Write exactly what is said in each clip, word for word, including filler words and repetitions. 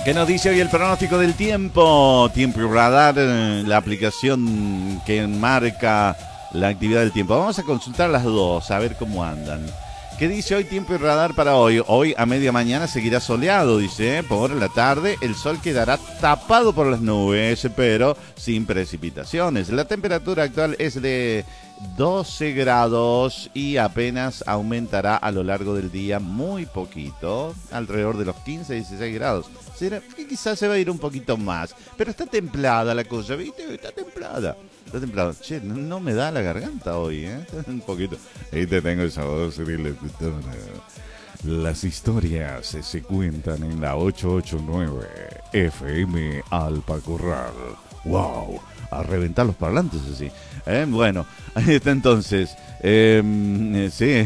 ¿Qué nos dice hoy el pronóstico del tiempo? Tiempo y Radar, la aplicación que marca la actividad del tiempo. Vamos a consultar las dos, a ver cómo andan. ¿Qué dice hoy Tiempo y Radar para hoy? Hoy a media mañana seguirá soleado, dice, ¿eh? Por la tarde el sol quedará tapado por las nubes, pero sin precipitaciones. La temperatura actual es de doce grados y apenas aumentará a lo largo del día muy poquito, alrededor de los quince a dieciséis grados. Será que quizás se va a ir un poquito más, pero está templada la cosa, ¿viste? Está templada. Está templado. Che, no, no me da la garganta hoy, ¿eh? Un poquito. Ahí te tengo esa voz de locutora. Las historias se, se cuentan en la ochocientos ochenta y nueve F M Alpa Corral. ¡Wow! A reventar los parlantes así. ¿Eh? Bueno, ahí está entonces. Eh, sí,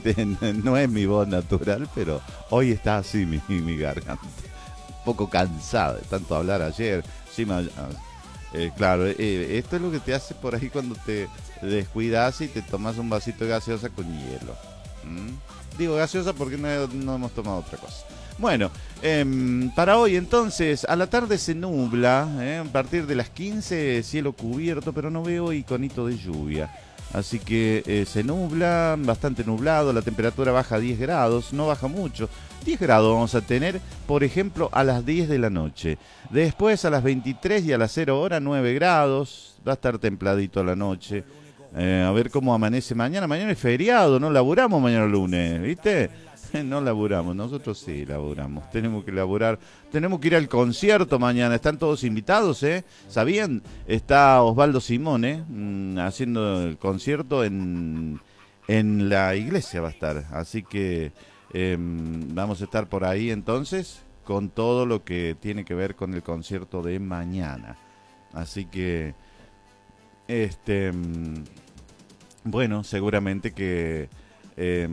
no es mi voz natural, pero hoy está así mi, mi garganta. Un poco cansada de tanto hablar ayer. Sí, me... Eh, claro, eh, esto es lo que te hace por ahí cuando te descuidas y te tomas un vasito de gaseosa con hielo. ¿Mm? Digo gaseosa porque no, no hemos tomado otra cosa. Bueno, eh, para hoy entonces, a la tarde se nubla, eh, a partir de las quince cielo cubierto, pero no veo iconito de lluvia. Así que eh, se nubla, bastante nublado, la temperatura baja a diez grados, no baja mucho. diez grados vamos a tener, por ejemplo, a las diez de la noche. Después a las veintitrés y a las cero hora, nueve grados. Va a estar templadito a la noche. Eh, a ver cómo amanece mañana. Mañana es feriado, no laburamos mañana lunes, ¿viste? No laburamos, nosotros sí laburamos. Tenemos que laburar, tenemos que ir al concierto mañana. Están todos invitados, ¿eh? ¿Sabían? Está Osvaldo Simone mmm, haciendo el concierto en, en la iglesia va a estar. Así que eh, vamos a estar por ahí entonces con todo lo que tiene que ver con el concierto de mañana. Así que, este, bueno, seguramente que eh,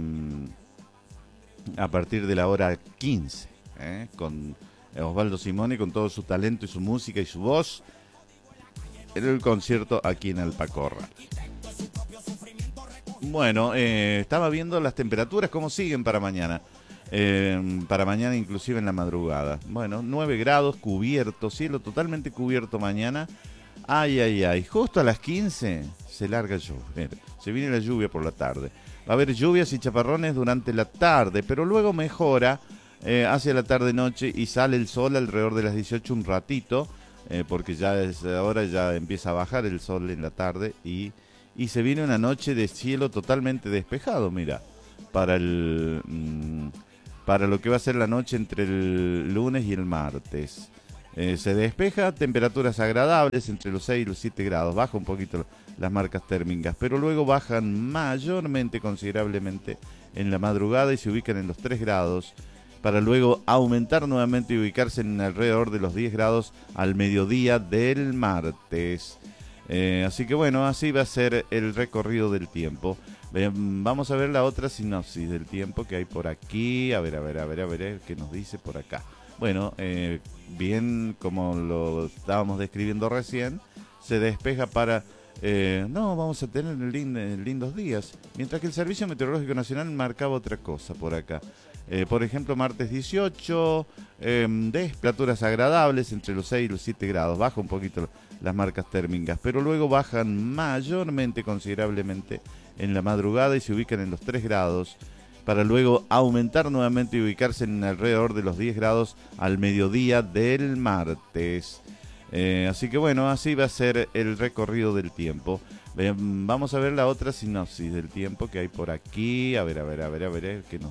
a partir de la hora quince, ¿eh? Con Osvaldo Simone, con todo su talento y su música y su voz, en el concierto aquí en Alpa Corral. Bueno, eh, estaba viendo las temperaturas, cómo siguen para mañana. Eh, para mañana inclusive en la madrugada. Bueno, nueve grados, cubierto, cielo totalmente cubierto mañana. Ay, ay, ay, justo a las quince se larga lluvia. Se viene la lluvia por la tarde. Va a haber lluvias y chaparrones durante la tarde, pero luego mejora eh, hacia la tarde-noche y sale el sol alrededor de las dieciocho un ratito, eh, porque ya es ahora ya empieza a bajar el sol en la tarde y, y se viene una noche de cielo totalmente despejado, mira, para el mmm, para lo que va a ser la noche entre el lunes y el martes. Eh, se despeja, temperaturas agradables entre los seis y los siete grados, baja un poquito las marcas térmicas, pero luego bajan mayormente, considerablemente en la madrugada y se ubican en los tres grados, para luego aumentar nuevamente y ubicarse en alrededor de los diez grados al mediodía del martes. Eh, así que bueno, así va a ser el recorrido del tiempo. Eh, vamos a ver la otra sinopsis del tiempo que hay por aquí. A ver, a ver, a ver, a ver, ¿qué nos dice por acá? Bueno, eh, bien como lo estábamos describiendo recién, se despeja para... Eh, no, vamos a tener lind, lindos días, mientras que el Servicio Meteorológico Nacional marcaba otra cosa por acá. Eh, por ejemplo, martes dieciocho, eh, temperaturas agradables entre los seis y los siete grados, baja un poquito las marcas térmicas, pero luego bajan mayormente, considerablemente en la madrugada y se ubican en los tres grados, para luego aumentar nuevamente y ubicarse en alrededor de los diez grados al mediodía del martes. Eh, así que bueno, así va a ser el recorrido del tiempo. Eh, vamos a ver la otra sinopsis del tiempo que hay por aquí. A ver, a ver, a ver, a ver, ¿qué nos